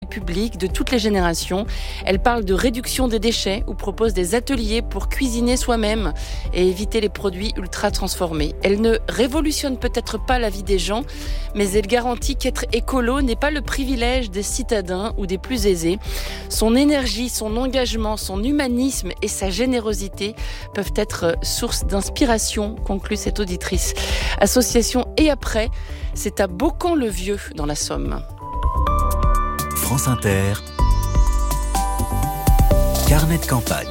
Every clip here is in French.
publics, de toutes les générations. Elle parle de réduction des déchets ou propose des ateliers pour cuisiner soi-même et éviter les produits ultra transformés. Elle ne révolutionne peut-être pas la vie des gens, mais elle garantit qu'être écolo n'est pas le privilège des citadins ou des plus aisés. Son énergie, son engagement, son humanisme et sa générosité peuvent être source d'inspiration, conclut cette auditrice. Association Et Après, c'est à Beaucamp-le-Vieux dans la Somme. France Inter, carnet de campagne.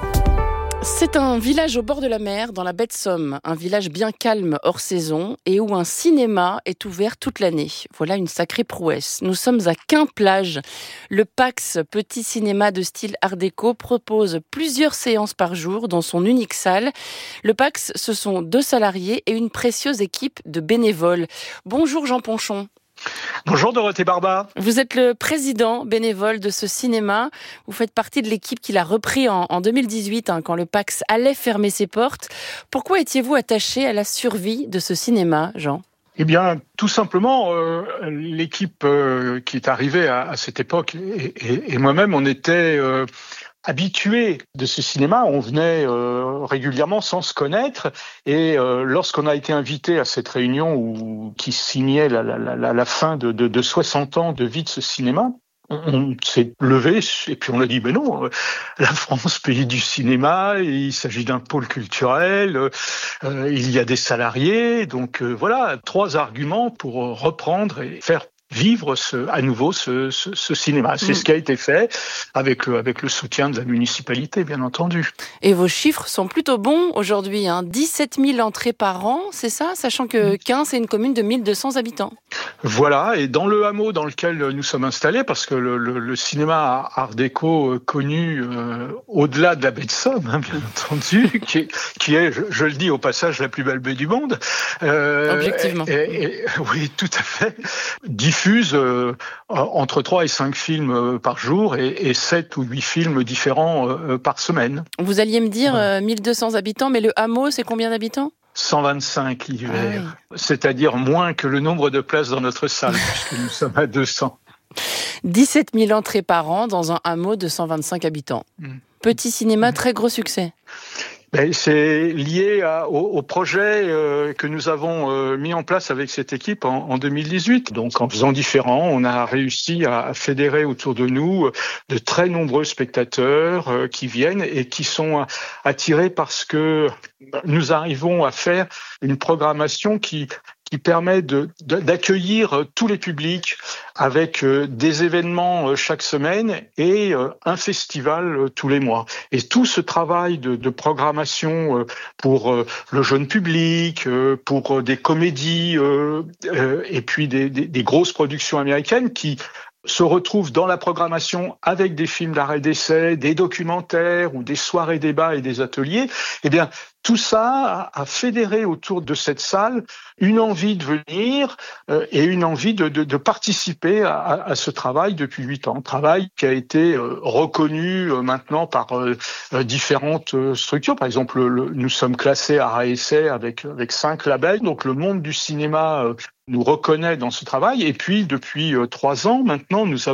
C'est un village au bord de la mer, dans la baie de Somme. Un village bien calme hors saison et où un cinéma est ouvert toute l'année. Voilà une sacrée prouesse. Nous sommes à Quimplage. Le Pax, petit cinéma de style art déco, propose plusieurs séances par jour dans son unique salle. Le Pax, ce sont 2 salariés et une précieuse équipe de bénévoles. Bonjour Jean Ponchon. Bonjour Dorothée Barba. Vous êtes le président bénévole de ce cinéma. Vous faites partie de l'équipe qui l'a repris en 2018, quand le Pax allait fermer ses portes. Pourquoi étiez-vous attaché à la survie de ce cinéma, Jean ? Eh bien, tout simplement, l'équipe qui est arrivée à cette époque et moi-même, on était habitués de ce cinéma. On venait régulièrement sans se connaître et lorsqu'on a été invité à cette réunion qui signait la fin de 60 ans de vie de ce cinéma, on s'est levé et puis on a dit mais non, la France, pays du cinéma, il s'agit d'un pôle culturel, il y a des salariés, donc voilà 3 arguments pour reprendre et faire vivre à nouveau ce cinéma. C'est ce qui a été fait avec le soutien de la municipalité, bien entendu. Et vos chiffres sont plutôt bons aujourd'hui, 17 000 entrées par an, c'est ça ? Sachant que Quin, c'est une commune de 1200 habitants. Voilà, et dans le hameau dans lequel nous sommes installés, parce que le cinéma art déco connu au-delà de la baie de Somme, bien entendu, qui est, je le dis au passage, la plus belle baie du monde. Objectivement. Oui, tout à fait. Diffuse entre 3 et 5 films par jour et 7 ou 8 films différents par semaine. Vous alliez me dire 1200 habitants, mais le hameau, c'est combien d'habitants ? 125 l'hiver, c'est-à-dire moins que le nombre de places dans notre salle, puisque nous sommes à 200. 17 000 entrées par an dans un hameau de 125 habitants. Petit cinéma, très gros succès. C'est lié au projet que nous avons mis en place avec cette équipe en 2018. Donc, en faisant différent, on a réussi à fédérer autour de nous de très nombreux spectateurs qui viennent et qui sont attirés parce que nous arrivons à faire une programmation qui permet d'accueillir tous les publics avec des événements chaque semaine et un festival tous les mois. Et tout ce travail de programmation pour le jeune public, pour des comédies et puis des grosses productions américaines qui se retrouvent dans la programmation avec des films d'arrêt d'essai, des documentaires ou des soirées débats et des ateliers, eh bien, tout ça a fédéré autour de cette salle une envie de venir et une envie de participer à ce travail depuis 8 ans. Travail qui a été reconnu maintenant par différentes structures. Par exemple, nous sommes classés à essai avec 5 labels. Donc, le monde du cinéma nous reconnaît dans ce travail. Et puis, depuis 3 ans, maintenant, nous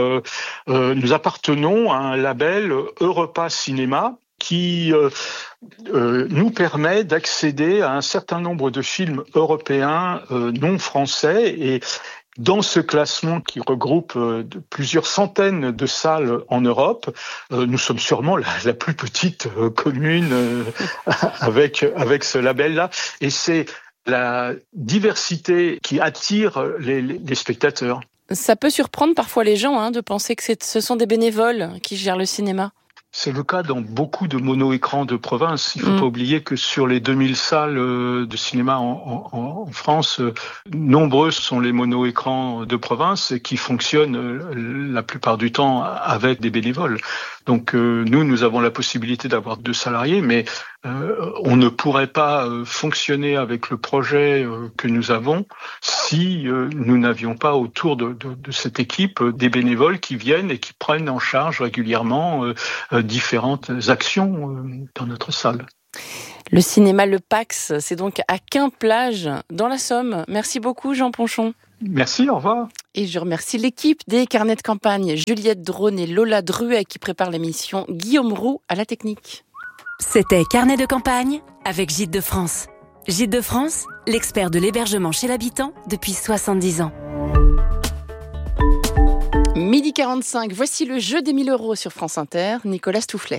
appartenons à un label Europa Cinéma qui nous permet d'accéder à un certain nombre de films européens non français. Et dans ce classement qui regroupe plusieurs centaines de salles en Europe, nous sommes sûrement la plus petite commune avec ce label-là. Et c'est la diversité qui attire les spectateurs. Ça peut surprendre parfois les gens de penser que ce sont des bénévoles qui gèrent le cinéma. C'est le cas dans beaucoup de mono-écrans de province. Il ne faut pas oublier que sur les 2000 salles de cinéma en France, nombreuses sont les mono-écrans de province qui fonctionnent la plupart du temps avec des bénévoles. Donc nous avons la possibilité d'avoir 2 salariés, mais on ne pourrait pas fonctionner avec le projet que nous avons si nous n'avions pas autour de cette équipe des bénévoles qui viennent et qui prennent en charge régulièrement différentes actions dans notre salle. Le cinéma Le Pax, c'est donc à Quimplage, dans la Somme. Merci beaucoup Jean Ponchon. Merci, au revoir. Et je remercie l'équipe des Carnets de campagne, Juliette Drone et Lola Druet qui préparent l'émission, Guillaume Roux à la technique. C'était Carnet de campagne avec Gîtes de France. Gîtes de France, l'expert de l'hébergement chez l'habitant depuis 70 ans. 12h45, voici le jeu des 1000 € sur France Inter, Nicolas Stoufflet.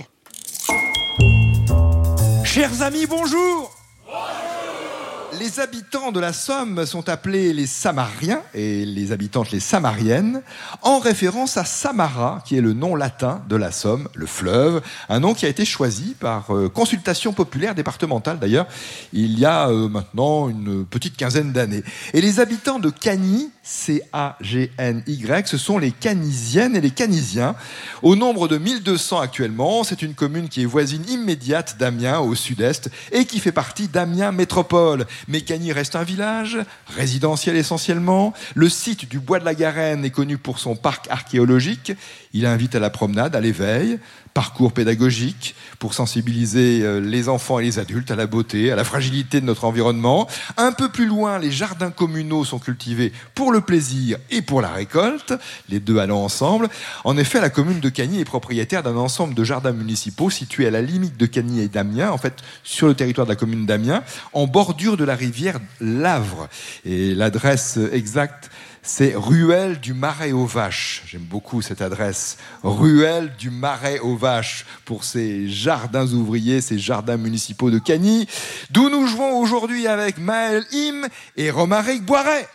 Chers amis, bonjour. Les habitants de la Somme sont appelés les Samariens et les habitantes les Samariennes, en référence à Samara, qui est le nom latin de la Somme, le fleuve, un nom qui a été choisi par consultation populaire départementale d'ailleurs, il y a maintenant une petite quinzaine d'années. Et les habitants de Cagny, C-A-G-N-Y, ce sont les Canisiennes et les Canisiens, au nombre de 1200 actuellement. C'est une commune qui est voisine immédiate d'Amiens au sud-est et qui fait partie d'Amiens Métropole. Mais Cagny reste un village, résidentiel essentiellement. Le site du Bois de la Garenne est connu pour son parc archéologique. Il invite à la promenade, à l'éveil, parcours pédagogique pour sensibiliser les enfants et les adultes à la beauté, à la fragilité de notre environnement. Un peu plus loin, les jardins communaux sont cultivés pour le plaisir et pour la récolte, les deux allant ensemble. En effet, la commune de Cagny est propriétaire d'un ensemble de jardins municipaux situés à la limite de Cagny et d'Amiens, en fait sur le territoire de la commune d'Amiens, en bordure de la rivière l'Avre. Et l'adresse exacte, c'est Ruelle du Marais aux Vaches. J'aime beaucoup cette adresse. Ruelle du Marais aux Vaches pour ces jardins ouvriers, ces jardins municipaux de Cagny, d'où nous jouons aujourd'hui avec Maël Im et Romaric Boiret.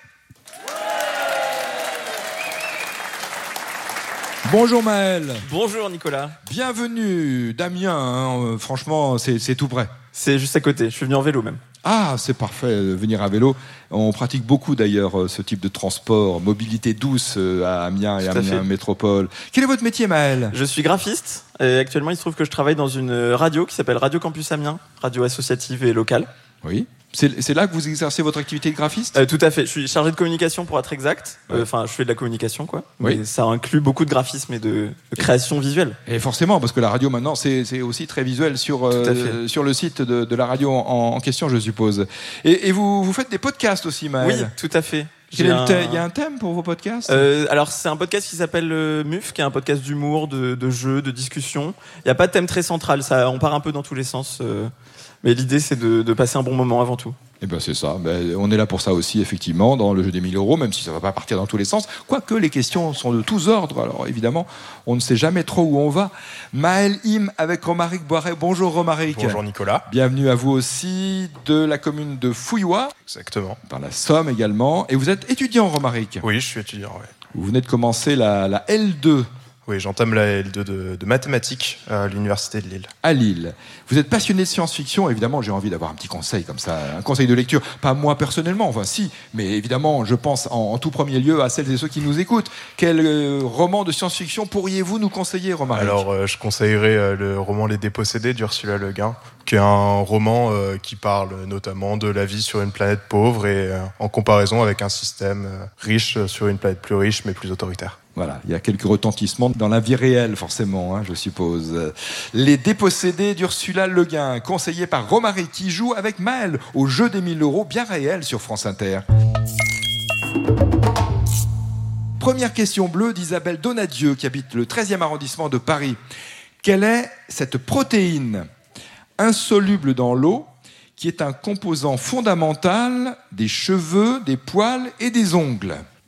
Bonjour Maël. Bonjour Nicolas. Bienvenue d'Amiens, franchement c'est tout près. C'est juste à côté, je suis venu en vélo même. Ah, c'est parfait, venir à vélo. On pratique beaucoup d'ailleurs ce type de transport, mobilité douce à Amiens et Amiens Métropole. Quel est votre métier, Maël ? Je suis graphiste et actuellement il se trouve que je travaille dans une radio qui s'appelle Radio Campus Amiens, radio associative et locale. Oui. C'est là que vous exercez votre activité de graphiste ? Tout à fait, je suis chargé de communication pour être exact. Enfin, je fais de la communication quoi. Oui. Mais ça inclut beaucoup de graphisme et de création visuelle. Et forcément, parce que la radio maintenant, c'est aussi très visuel sur le site de la radio en question, je suppose. Et vous faites des podcasts aussi, Maël ? Oui, tout à fait. Il y a un thème pour vos podcasts ? Alors c'est un podcast qui s'appelle MUF, qui est un podcast d'humour, de jeux, de discussion. Il n'y a pas de thème très central, on part un peu dans tous les sens. Mais l'idée c'est de passer un bon moment avant tout. Eh ben c'est ça, on est là pour ça aussi effectivement dans le jeu des 1000 €, même si ça ne va pas partir dans tous les sens, quoique les questions sont de tous ordres, alors évidemment on ne sait jamais trop où on va. Maël Im avec Romaric Boiret. Bonjour Romaric. Bonjour Nicolas. Bienvenue à vous aussi de la commune de Fouillois. Exactement. Dans la Somme également, et vous êtes étudiant Romaric. Oui, je suis étudiant, oui. Vous venez de commencer la L2. Oui, j'entame la L2 de mathématiques à l'Université de Lille. À Lille. Vous êtes passionné de science-fiction, évidemment, j'ai envie d'avoir un petit conseil comme ça, un conseil de lecture. Pas moi personnellement, enfin si, mais évidemment, je pense en tout premier lieu à celles et ceux qui nous écoutent. Quel roman de science-fiction pourriez-vous nous conseiller, Romaric ? Alors, je conseillerais le roman Les Dépossédés d'Ursula Le Guin, qui est un roman qui parle notamment de la vie sur une planète pauvre et en comparaison avec un système riche sur une planète plus riche mais plus autoritaire. Voilà, il y a quelques retentissements dans la vie réelle, forcément, je suppose. Les Dépossédés d'Ursula Le Guin, conseillé par Romaric, qui joue avec Maël au jeu des 1000 €, bien réel sur France Inter. Première question bleue d'Isabelle Donadieu, qui habite le 13e arrondissement de Paris. Quelle est cette protéine insoluble dans l'eau qui est un composant fondamental des cheveux, des poils et des ongles ?